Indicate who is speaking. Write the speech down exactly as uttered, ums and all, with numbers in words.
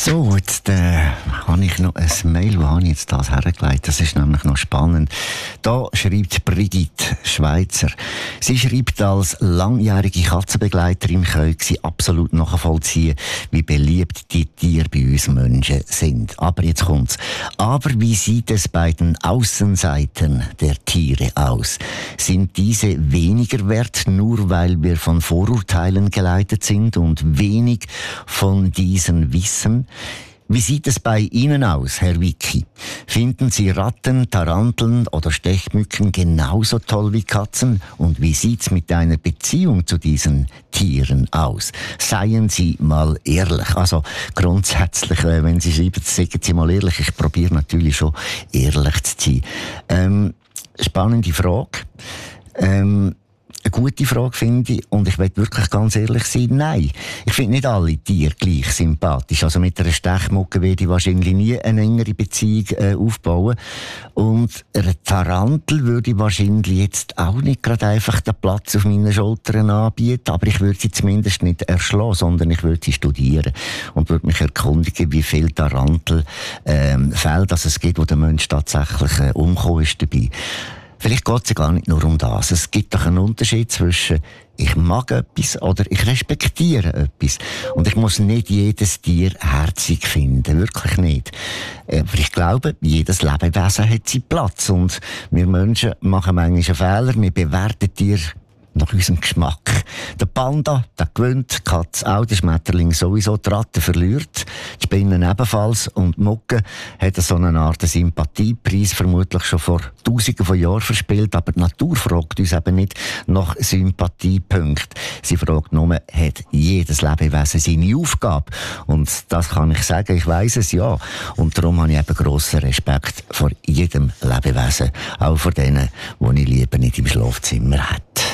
Speaker 1: So, jetzt äh, habe ich noch ein Mail, wo habe ich jetzt das hergelegt? Das ist nämlich noch spannend. Da schreibt Brigitte Schweizer. Sie schreibt, als langjährige Katzenbegleiterin können sie absolut nachvollziehen, wie beliebt die Tiere bei uns Menschen sind. Aber jetzt kommt's. Aber wie sieht es bei den Außenseitern der Tiere aus? Sind diese weniger wert, nur weil wir von Vorurteilen geleitet sind und wenig von diesen wissen? Wie sieht es bei Ihnen aus, Herr Wicki? Finden Sie Ratten, Taranteln oder Stechmücken genauso toll wie Katzen? Und wie sieht's mit einer Beziehung zu diesen Tieren aus? Seien Sie mal ehrlich. Also grundsätzlich, äh, wenn Sie schreiben, sagen Sie mal ehrlich. Ich probiere natürlich schon ehrlich zu sein. Ähm, spannende Frage. Ähm, Eine gute Frage, finde ich. Und ich will wirklich ganz ehrlich sein, nein. Ich finde nicht alle Tiere gleich sympathisch. Also mit einer Stechmucke werde ich wahrscheinlich nie eine engere Beziehung äh, aufbauen. Und einer Tarantel würde ich wahrscheinlich jetzt auch nicht gerade einfach den Platz auf meinen Schultern anbieten. Aber ich würde sie zumindest nicht erschlagen, sondern ich würde sie studieren. Und würde mich erkundigen, wie viele Tarantelfälle ähm, es gibt, wo der Mensch tatsächlich äh, umgekommen ist dabei. Vielleicht geht es ja gar nicht nur um das. Es gibt doch einen Unterschied zwischen ich mag etwas oder ich respektiere etwas. Und ich muss nicht jedes Tier herzig finden. Wirklich nicht. Aber ich glaube, jedes Lebewesen hat seinen Platz. Und wir Menschen machen manchmal einen Fehler. Wir bewerten Tiere nach unserem Geschmack. Der Panda, der gewinnt, die Katze auch, der Schmetterling sowieso, die Ratte verliert, die Spinnen ebenfalls und die Mucke hat so eine Art Sympathiepreis vermutlich schon vor Tausenden von Jahren verspielt, aber die Natur fragt uns eben nicht nach Sympathiepunkten. Sie fragt nur, hat jedes Lebewesen seine Aufgabe? Und das kann ich sagen, ich weiss es ja. Und darum habe ich eben grossen Respekt vor jedem Lebewesen, auch vor denen, die ich lieber nicht im Schlafzimmer hätte.